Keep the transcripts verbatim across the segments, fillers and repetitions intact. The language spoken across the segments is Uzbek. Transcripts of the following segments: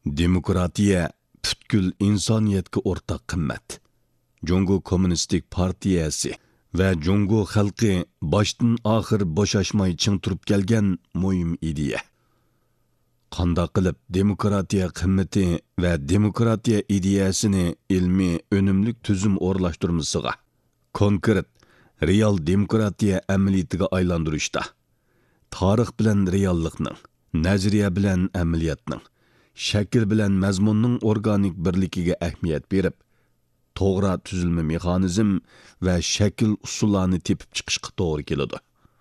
Demokratiya butkul insoniyatga o'rtaq qimmat. Jungo Kommunistik partiyasi va Jungo xalqi boshdan oxir bo'shashmay ching turib kelgan muhim ideya. Qanday qilib demokratiya qimmati va demokratiya ideyasini ilmiy önümlük tuzum o'rlashtirmasiga, konkret real demokratiya amaliyatiga aylantirishda, tarix bilan reallikning, nazariya bilan amaliyotning, shakl bilan mazmunning organik birligiga ahamiyat berib, to'g'ri tuzilma mexanizm va shakl usullarini tepib chiqishga to'g'ri keladi.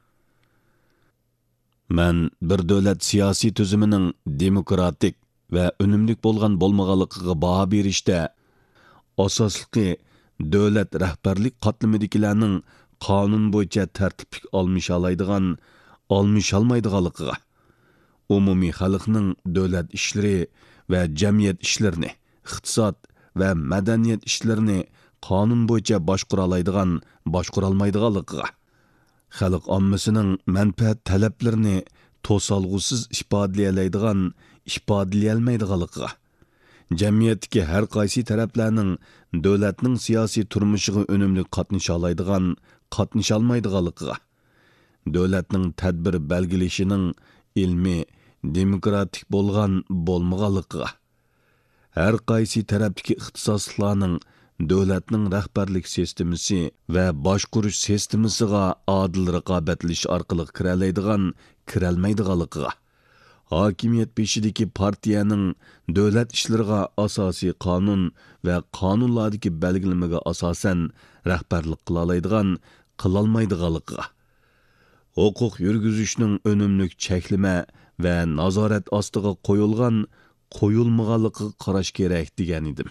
Men bir davlat siyosiy tuzumining demokratik va unumlik bo'lgan bo'lmaganligiga baho berishda asosliqi davlat rahbarlik qatlamidagilarning qonun bo'yicha tartiblik olmish oladigan, olmish olmaydiganligiga, umumiy xalqning davlat ishlari va jamiyat ishlarini, iqtisod va madaniyat ishlarini qonun bo'yicha boshqara oladigan, boshqara olmaydiganligiga, xalq ommasining manfaat talablarini to'solg'usiz ifodalay ifodalay olmaydiganligiga, jamiyatdagi har qaysi taraflarning davlatning siyosiy turmushiga unumli qatnasha oladigan, qatnasha olmaydiganligiga, davlatning tadbir belgilashining ilmiy, demokratik bo'lgan bo'lmaganligiga, har qaysi tarafdagi ixtisoslarning davlatning rahbarlik sistemasi va boshqarish sistemasiga adil raqobatlash orqali kiralaydigan, kiralmaydiganligiga, hokimiyat beshidagi partiyaning davlat ishlariga asosiy qonun va qonunlardagi belgilamaga asosan rahbarlik qila oladigan, qila olmaydiganligiga, huquq yurgizishning unumlik cheklama va nazorat ostiga qo'yilgan, qo'yilmaganligiga qarash kerak degan edim.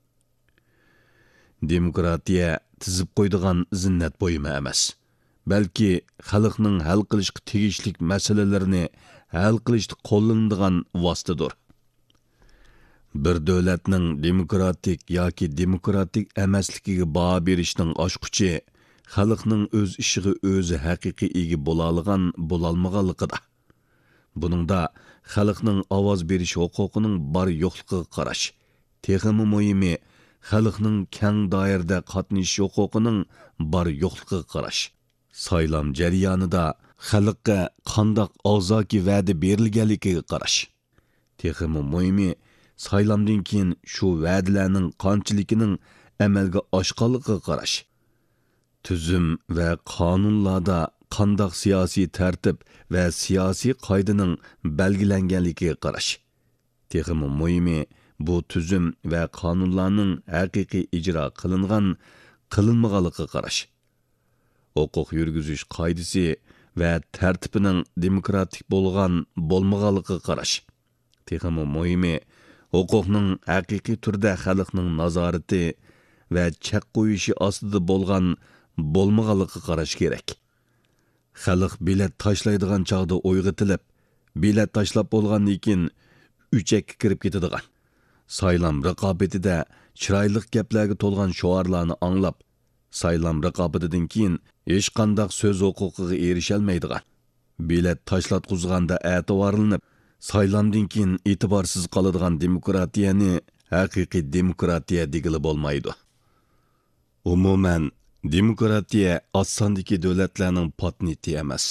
Demokratiya tizib qo'ydigan zinnat bo'yimi emas, balki xalqning hal qilishga tegishlik masalalarini hal qilishda qo'llanadigan vositadir. Bir davlatning demokratik yoki demokratik emasligiga baho berishning oshquchi xalqning o'z ishiga o'zi haqiqiy ega bo'la olgan, bo'la olmaganligida. Buningda xalqning ovoz berish huquqining bor yo'qligiga qarash, texmi muhimi xalqning keng doirada qatnashish huquqining bor yo'qligiga qarash, saylam jarayonida xalqqa qandoq og'zaki va'da berilganligiga qarash, texmi muhimi saylamdan keyin shu va'dalarning qanchaligining amalga oshganligiga qarash, tuzum va qonunlarda qandoq siyosiy tartib va siyosiy qoidaning belgilanganligiga qarash, texmi muhimi bu tuzum va qonunlarning haqiqiy ijro qilingan, qilinmaganligiga qarash, huquq yurgizish qoidasi va tartibining demokratik bo'lgan, bo'lmaganligiga qarash, texmi muhimi huquqning haqiqiy turda xalqning nazorati va chek qo'yishi ostida bo'lgan, bo'lmaganligiga qarash kerak. Xalq bilet tashlaydigan chog'da o'yg'itilib, bilet tashlab bo'lgandan keyin uchakka kirib ketadigan, saylam raqobatida chiroyli gaplarga to'lgan shoarlarni anglab, saylam raqobatidan keyin hech qanday so'z huquqiga erisha olmaydigan, bilet tashlatqizganda e'tiborlanib, saylamdan keyin e'tiborsiz qoladigan demokratiyani haqiqiy demokratiya degili bo'lmaydi. Umuman demokratiya osondagi davlatlarning patenti emas,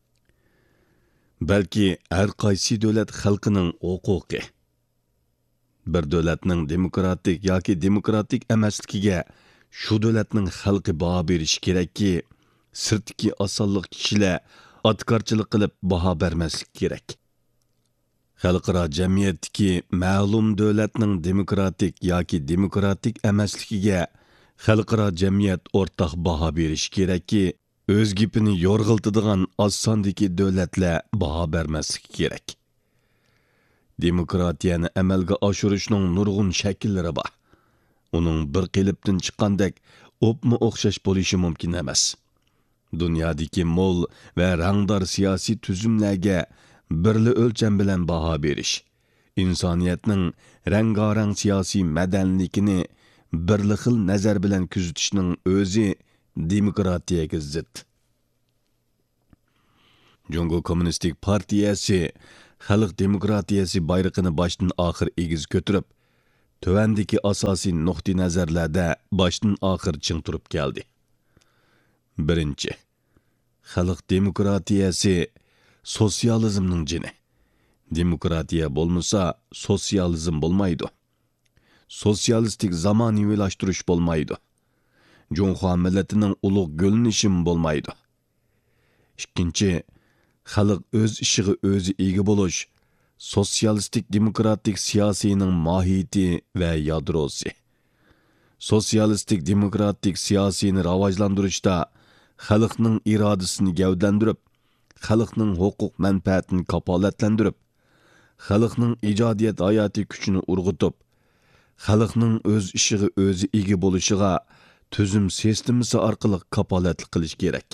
balki har qaysi davlat xalqining huquqi. Bir davlatning demokratik yoki demokratik emasligiga shu davlatning xalqi baho berishi kerakki, sirtdagi osonlik kishilar atkorchilik qilib baho bermaslik kerak. Xalqaro jamiyatdagi ma'lum davlatning demokratik yoki demokratik emasligiga xalqaro jamiyat o'rtaq baho berishi kerakki, o'z gapini yo'rg'iltadigan oz sondagi davlatlar baho bermasligi kerak. Demokratiyani amalga oshirishning nurg'un shakllari bor. Uning bir qilibdan chiqqandek o'pma o'xshash bo'lishi mumkin emas. Dunyodagi mo'l va rangdor siyosiy tuzumlarga birli o'lcham bilan baho berish, insoniyatning rangarang siyosiy madaniyligini birli xil nazar bilan kuzatishning o'zi demokratiyaga zid. Jungo Kommunistik partiyasi xalq demokratiyasi bayrog'ini boshdan oxir egiz ko'tarib, tövəndəki asosiy nuqtai nazarlarda boshdan oxir ching turib keldi. Birinchi, xalq demokratiyasi sotsializmning jini. Demokratiya bo'lmasa, sotsializm bo'lmaydi. Sotsialistik zamonaviylashtirish bo'lmaydi. Junxo millatining ulug' gulnishim bo'lmaydi. Ikkinchi, xalq o'z ishiga o'zi ega bo'lish sotsialistik demokratik siyosining mohiyati va yadrosi. Sotsialistik demokratik siyosini rivojlantirishda xalqning irodasini gavdandirib, xalqning huquq manfaatini kapolatlantirib, xalqning ijodiyat hayoti kuchini urg'itib, xalqning o'z ishiga o'zi ega bo'lishiga tuzum sistemasi orqali kapolatlik qilish kerak.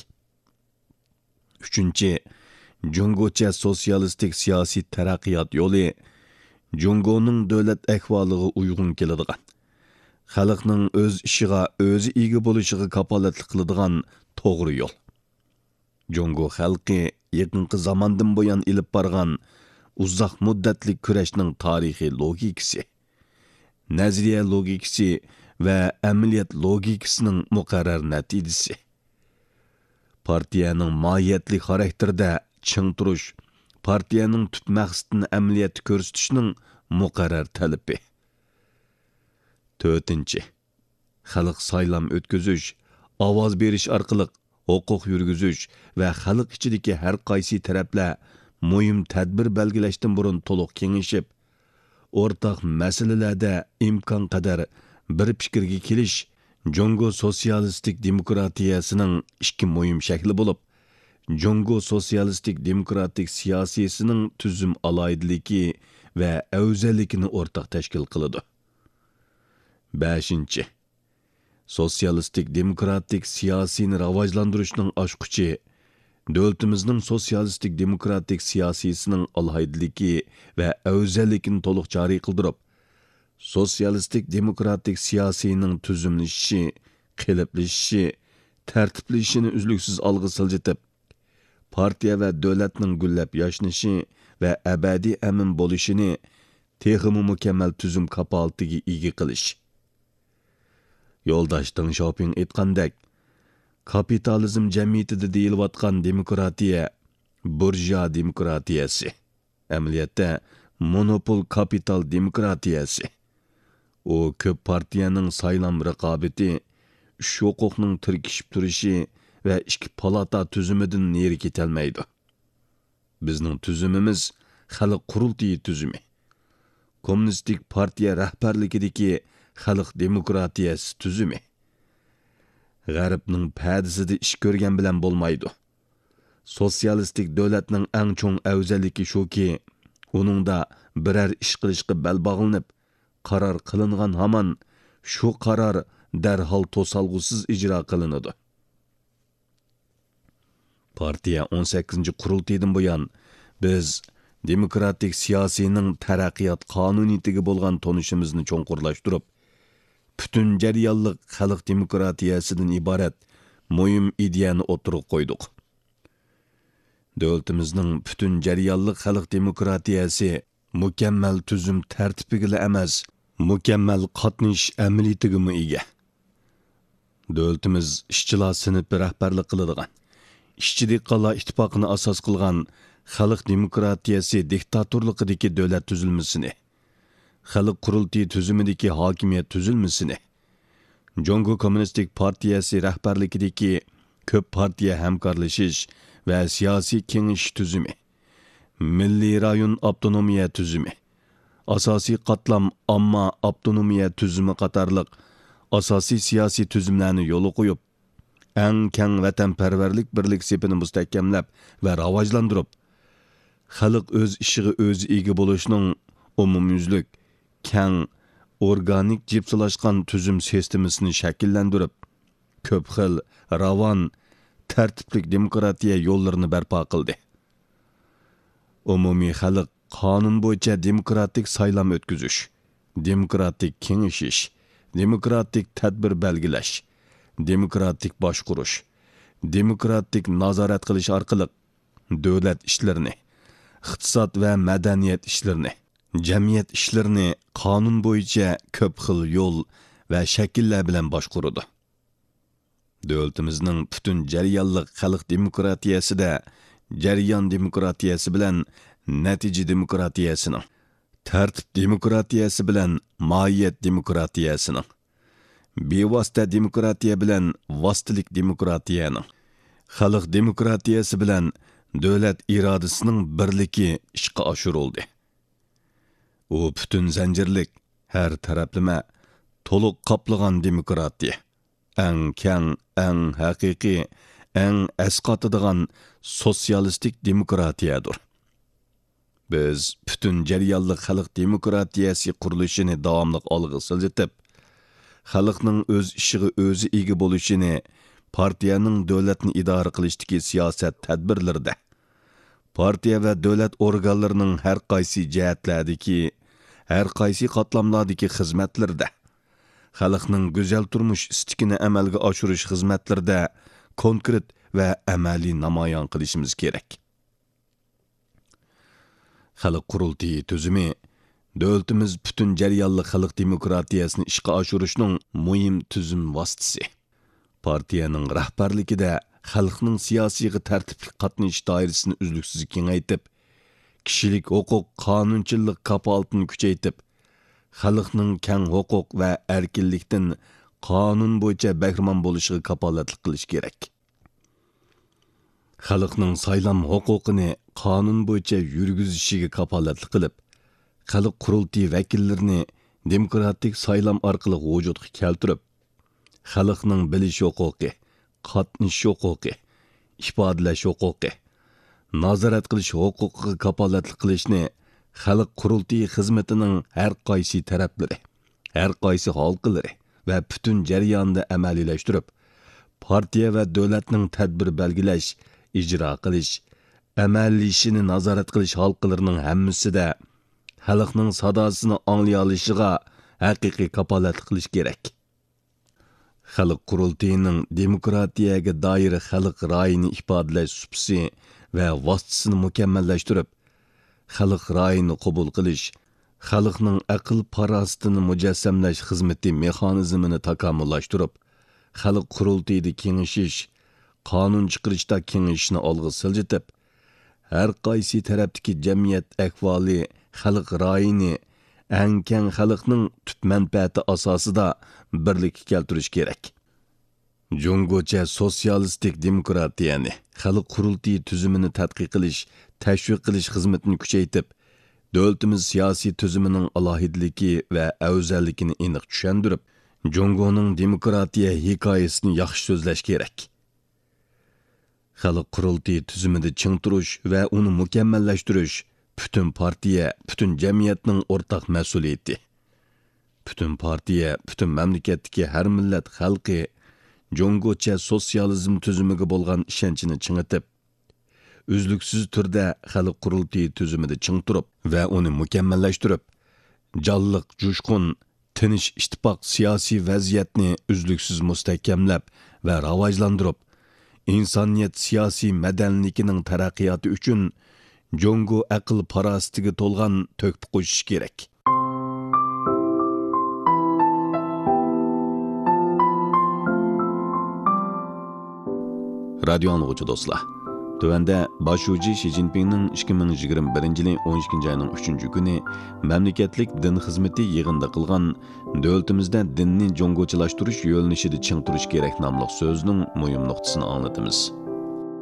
Uchinchi, Jungocha sotsialistik siyosiy taraqqiyot yo'li Jungoning davlat ahvoliga uyg'un keladigan, xalqning o'z ishiga o'zi ega bo'lishiga kapolatlik qiladigan to'g'ri yo'l. Jungo xalqi yaqinqi zamondan buyon ilib borgan uzoq muddatli kurashning tarixiy logikasi, nazariya logikasi va amaliyot logikasining muqarrar natijasi. Partiyaning mohiyatli xarakterida ching turish, partiyaning tut maqsadini amaliyotda ko'rsatishning muqarrar talabi. To'rtinchi, xalq saylam o'tkazish, ovoz berish orqali huquq yurgizish va xalq ichidagi har qaysi taraflar muhim tadbir belgilashdan burun to'liq kengashib, o'rtaq masalalarda imkon qadar bir fikrga kelish Jungo sotsialistik demokratiyasining ikki muhim shakli bo'lib, Jungo sotsialistik demokratik siyosiyasining tuzum aloyidligi va afzalligini o'rtaq tashkil qiladi. Beshinchi, sotsialistik demokratik siyosini rivojlantirishning oshquchi davlatimizning sotsialistik demokratik siyosiyasining alohidligi va afzalligini to'liq joriy qildirib, sotsialistik demokratik siyosining tuzumlashishi, qiliblashishi, tartiblashishini uzluksiz olg'a siljitib, partiya va davlatning gullab yashnashi va abadiy amin bo'lishini texmi mukammal tuzum kapolatiga ega qilish. Yo'ldosh Deng Xiaoping aytgandek, kapitalizm jamiyatida deyilayotgan demokratiya burjua demokratiyasi, amaliyotda monopol kapital demokratiyasi. O ko'p partiyaning saylam raqobati, ish huquqning tirkishib turishi va ikki palata tuzumidan neri ketolmaydi. Bizning tuzumimiz xalq qurultiyi tuzumi. Kommunistik partiya rahbarligidagi xalq demokratiyasi tuzumi. G'arbning pardasida ish ko'rgan bilan bo'lmaydi. Sotsialistik davlatning eng cho'ng afzalligi shuki, uningda biror ish qilishga bel bog'lanib, qaror qilingan hamon shu qaror darhol to'salg'usiz ijro qilinadi. Partiya o'n sakkizinchi qurultaydan buyon biz demokratik siyosining taraqqiyot qonuniyatiga bo'lgan tonishimizni cho'nqurlashtirib, butun jarayonlik xalq demokratiyasidan iborat muhim ideyani o'tirib qo'ydik. Davlatimizning butun jarayonlik xalq demokratiyasi mukammal tuzum tartibiga emas, mukammal qatnash amaliyatiga ega. Davlatimiz ishchilar sinfi rahbarlik qiladigan, ishchi dehqonlar ittifoqini asos qilgan xalq demokratiyasi diktatorligidagi davlat tuzilmasini, xalq qurultiyi tuzumidagi hokimiyat tuzilmasini, Jungo Kommunistik partiyasi rahbarligidagi ko'p partiya hamkorlashish va siyosiy kengash tuzumi, milliy rayon avtonomiya tuzumi, asosiy qatlam omma avtonomiya tuzumi qatorliq asosiy siyosiy tuzumlarni yo'l qo'yib, eng keng vatanparvarlik birlik sepini mustahkamlab va rivojlantirib, xalq o'z ishiga o'zi ega bo'lishning umumyuzlik, keng, organik jipsilashgan tuzum sistemasini shakllantirib, ko'p xil, ravon, tartiblik demokratiya yo'llarini barpo qildi. Umumiy xalq qonun bo'yicha demokratik saylam o'tkazish, demokratik kengashish, demokratik tadbir belgilash, demokratik boshqurish, demokratik nazorat qilish orqali davlat ishlarini, iqtisod va madaniyat ishlarini, jamiyat ishlarini qonun bo'yicha ko'p xil yo'l va shakllar bilan boshqaradi. Davlatimizning butun jarayonliq xalq demokratiyasida jarayon demokratiyasi bilan natija demokratiyasining, tartib demokratiyasi bilan mohiyat demokratiyasining, bevosita demokratiya bilan vositalik demokratiyaning, xalq demokratiyasi bilan davlat irodasining birligi ishga oshirildi. U butun zanjirlik, har taraflama, to'liq qoplagan demokratiya, eng keng, eng haqiqiy, eng asqatadigan sotsialistik demokratiyadir. Biz butun jarayonli xalq demokratiyasi qurilishini davomli olg'a siljitib, xalqning o'z ishiga o'zi ega bo'lishini partiyaning davlatni idora qilishdagi siyosat tadbirlarida, partiya va davlat organlarining har qaysi jihatlardagi, har qaysi qatlamlardagi xizmatlarda, xalqning go'zal turmush istikini amalga oshirish xizmatlarida konkret va amaliy namoyon qilishimiz kerak. Xalq qurultiyi tuzumi davlatimiz butun jarayonli xalq demokratiyasini ishga oshirishning muhim tuzum vositasi. Partiyaning rahbarligida xalqning siyosiy tartibli qatnashish doirasini uzluksiz kengaytib, kishilik huquq qonunchilik kafolatini kuchaytib, xalqning keng huquq va erkinlikdan qonun bo'yicha bahramon bo'lishiga kafolatlik qilish kerak. Xalqning saylam huquqini qonun bo'yicha yurgizishiga kafolatlik qilib, xalq qurultiyi vakillarini demokratik saylam orqali vujudga keltirib, xalqning bilish huquqi, qatnashish huquqi, ifodalash huquqi, nazorat qilish huquqiga kafolatlik qilishni xalq qurultiyi xizmatining har qaysi taraflari, har qaysi halqalari va butun jarayonda amaliylashtirib, partiya va davlatning tadbir belgilash, ijro qilish, amaliyishini nazorat qilish halqalarining hammasida xalqning sadosini anglay olishiga haqiqiy kafolatlik qilish kerak. Xalq qurultiyining demokratiyaga doir xalq ra'yini ifodalash supsi va vositasini mukammallashtirib, xalq ra'yini qabul qilish, xalqning aql farosatini mujassamlash xizmati mexanizmini takomillashtirib, xalq qurultiyida kengashish, qonun chiqarishda kengashishni olg'a siljitib, har qaysi tarafdagi jamiyat ahvoli xalq ra'yini eng keng xalqning tub manfaati asosida birlikka keltirish kerak. Jungocha sotsialistik demokratiyani, xalq qurultiyi tuzumini tadqiq qilish, tashviq qilish xizmatini kuchaytib, davlatimiz siyosiy tuzumining alohidligi va afzalligini aniq tushuntirib, Jungoning demokratiya hikoyasini yaxshi so'zlash kerak. Xalq qurultiyi tuzumida ching turish va uni mukammallashtirish butun partiya, butun jamiyatning o'rtaq mas'uliyati. Butun partiya, butun mamlakatdagi har millat xalqi Jungocha sotsializm tuzumiga bo'lgan ishonchini chingitib, uzluksiz turda xalq qurultiyi tuzumida ching turib va uni mukammallashtirib, jonliq, jo'shqin, tinch ittifoq siyosiy vaziyatni uzluksiz mustahkamlab va rivojlantirib, insoniyat siyosiy madaniyatining taraqqiyoti uchun Jungo aql farosatiga to'lgan to'kib qo'yish kerak. Radio anlıqçı dostlar. Tövəndə başucu Xi Jinpingning ikki ming yigirma birinchi yil o'n ikkinchi ayning uchinchi kuni mamlakatlik din xizmati yig'inda qilgan davlatimizda dinni jungochilashtirish yo'nalishida ching turish kerak nomli so'zning muhim nuqtasini anglatamiz.